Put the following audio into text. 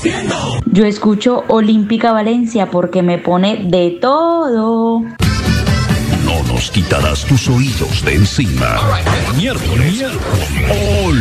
Yo escucho Olímpica Valencia porque me pone de todo. No nos quitarás tus oídos de encima. Miércoles.